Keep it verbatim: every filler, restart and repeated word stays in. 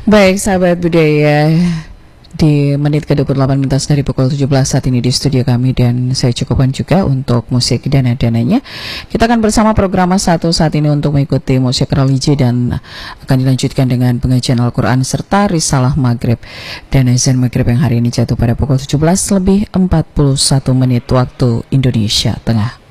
Baik, sahabat budaya, di menit ke dua puluh delapan mintas dari pukul tujuh belas saat ini di studio kami, dan saya cukupkan juga untuk musik dana-dananya. Kita akan bersama program satu saat ini untuk mengikuti musik religi dan akan dilanjutkan dengan pengajian Al-Quran serta Risalah Maghrib dan azan Maghrib yang hari ini jatuh pada pukul tujuh belas lebih empat puluh satu menit waktu Indonesia Tengah.